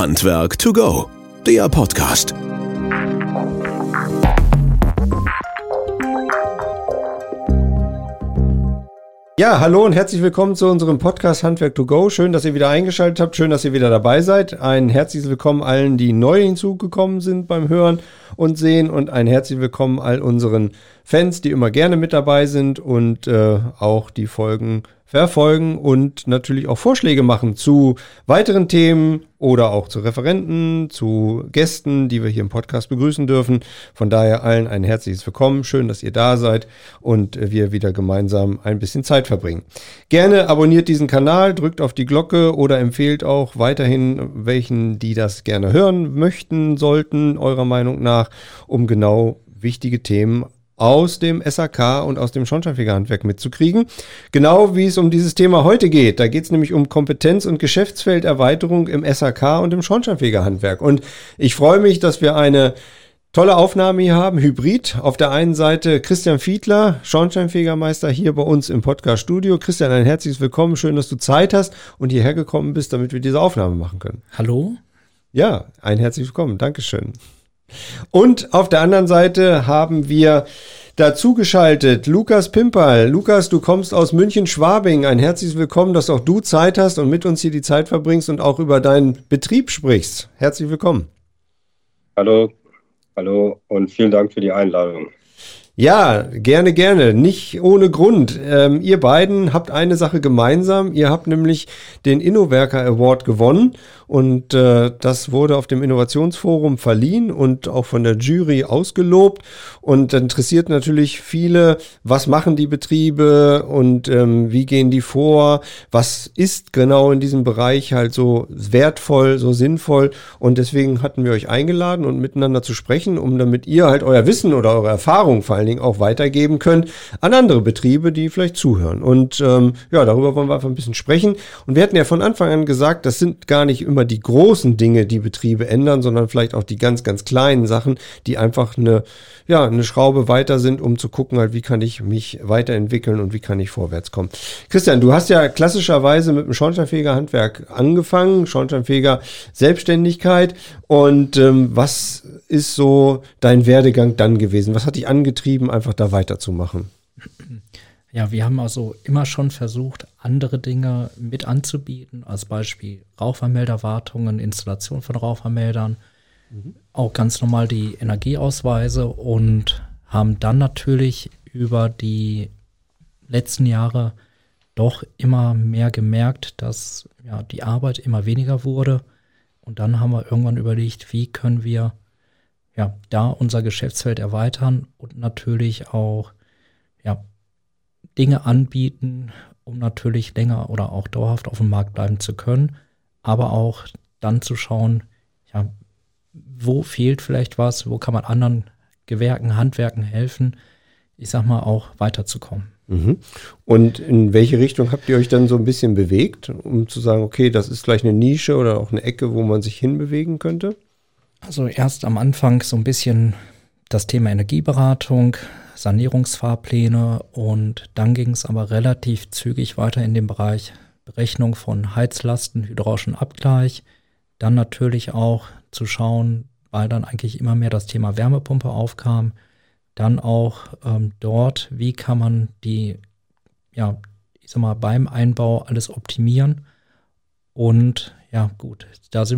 Handwerk to go, der Podcast. Ja, hallo und herzlich willkommen zu unserem Podcast Handwerk to go. Schön, dass ihr wieder eingeschaltet habt. Schön, dass ihr wieder dabei seid. Ein herzliches Willkommen allen, die neu hinzugekommen sind beim Hören und Sehen. Und ein herzliches Willkommen all unseren Fans, die immer gerne mit dabei sind und auch die Folgen verfolgen und natürlich auch Vorschläge machen zu weiteren Themen oder auch zu Referenten, zu Gästen, die wir hier im Podcast begrüßen dürfen. Von daher allen ein herzliches Willkommen. Schön, dass ihr da seid und wir wieder gemeinsam ein bisschen Zeit verbringen. Gerne abonniert diesen Kanal, drückt auf die Glocke oder empfehlt auch weiterhin welchen, die das gerne hören möchten, sollten, eurer Meinung nach, um genau wichtige Themen aus dem SAK und aus dem Schornsteinfegerhandwerk mitzukriegen. Genau wie es um dieses Thema heute geht. Da geht es nämlich um Kompetenz- und Geschäftsfelderweiterung im SAK und im Schornsteinfegerhandwerk. Und ich freue mich, dass wir eine tolle Aufnahme hier haben, Hybrid. Auf der einen Seite Christian Fiedler, Schornsteinfegermeister hier bei uns im Podcast-Studio. Christian, ein herzliches Willkommen. Schön, dass du Zeit hast und hierher gekommen bist, damit wir diese Aufnahme machen können. Hallo? Ja, ein herzliches Willkommen. Dankeschön. Und auf der anderen Seite haben wir dazu geschaltet Lukas Pimperl. Lukas, du kommst aus München-Schwabing. Ein herzliches Willkommen, dass auch du Zeit hast und mit uns hier die Zeit verbringst und auch über deinen Betrieb sprichst. Herzlich willkommen. Hallo und vielen Dank für die Einladung. Ja, gerne. Nicht ohne Grund. Ihr beiden habt eine Sache gemeinsam. Ihr habt nämlich den InnoWerker Award gewonnen und das wurde auf dem Innovationsforum verliehen und auch von der Jury ausgelobt. Und dann interessiert natürlich viele, was machen die Betriebe und wie gehen die vor? Was ist genau in diesem Bereich halt so wertvoll, so sinnvoll? Und deswegen hatten wir euch eingeladen und miteinander zu sprechen, um damit ihr halt euer Wissen oder eure Erfahrung vor allen Dingen auch weitergeben könnt an andere Betriebe, die vielleicht zuhören. Und darüber wollen wir einfach ein bisschen sprechen. Und wir hatten ja von Anfang an gesagt, das sind gar nicht immer die großen Dinge, die Betriebe ändern, sondern vielleicht auch die ganz, ganz kleinen Sachen, die einfach eine Schraube weiter sind, um zu gucken, halt, wie kann ich mich weiterentwickeln und wie kann ich vorwärts kommen. Christian, du hast ja klassischerweise mit dem Schornsteinfegerhandwerk angefangen, Schornsteinfeger Selbstständigkeit. Und was ist so dein Werdegang dann gewesen? Was hat dich angetrieben, einfach da weiterzumachen? Ja, wir haben also immer schon versucht, andere Dinge mit anzubieten, als Beispiel Rauchwarnmelderwartungen, Installation von Rauchwarnmeldern, auch ganz normal die Energieausweise und haben dann natürlich über die letzten Jahre doch immer mehr gemerkt, dass die Arbeit immer weniger wurde. Und dann haben wir irgendwann überlegt, wie können wir da unser Geschäftsfeld erweitern und natürlich auch Dinge anbieten, um natürlich länger oder auch dauerhaft auf dem Markt bleiben zu können, aber auch dann zu schauen, wo fehlt vielleicht was, wo kann man anderen Gewerken, Handwerken helfen, ich sag mal auch weiterzukommen. Mhm. Und in welche Richtung habt ihr euch dann so ein bisschen bewegt, um zu sagen, okay, das ist gleich eine Nische oder auch eine Ecke, wo man sich hinbewegen könnte? Also erst am Anfang so ein bisschen das Thema Energieberatung, Sanierungsfahrpläne und dann ging es aber relativ zügig weiter in den Bereich Berechnung von Heizlasten, hydraulischen Abgleich. Dann natürlich auch zu schauen, weil dann eigentlich immer mehr das Thema Wärmepumpe aufkam, dann auch dort, wie kann man die, beim Einbau alles optimieren und da sind